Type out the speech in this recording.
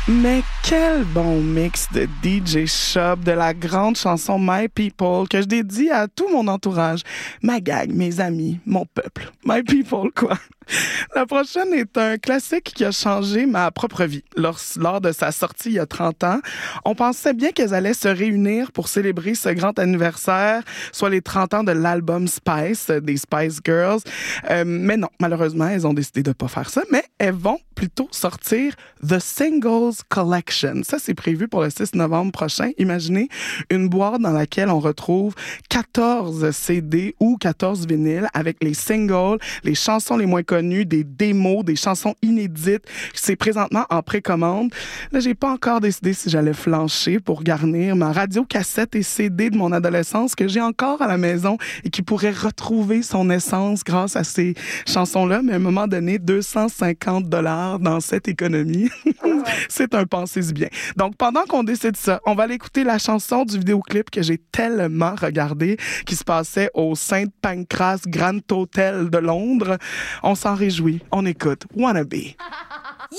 Mais quel bon mix de DJ Shop, de la grande chanson My People que je dédie à tout mon entourage, ma gang, mes amis, mon peuple. My People, quoi. La prochaine est un classique qui a changé ma propre vie. Lors de sa sortie il y a 30 ans, on pensait bien qu'elles allaient se réunir pour célébrer ce grand anniversaire, soit les 30 ans de l'album Spice, des Spice Girls. Mais non, malheureusement, elles ont décidé de pas faire ça, mais elles vont plutôt sortir The Singles Collection. Ça, c'est prévu pour le 6 novembre prochain. Imaginez une boîte dans laquelle on retrouve 14 CD ou 14 vinyles avec les singles, les chansons les moins connues, des démos, des chansons inédites. C'est présentement en précommande. Là, j'ai pas encore décidé si j'allais flancher pour garnir ma radio cassette et CD de mon adolescence que j'ai encore à la maison et qui pourrait retrouver son essence grâce à ces chansons-là. Mais à un moment donné, 250 $ dans cette économie. C'est un pensez-y bien. Donc, pendant qu'on décide ça, on va aller écouter la chanson du vidéoclip que j'ai tellement regardé, qui se passait au Saint Pancras Grand Hotel de Londres. On s'en réjouit. On écoute Wannabe.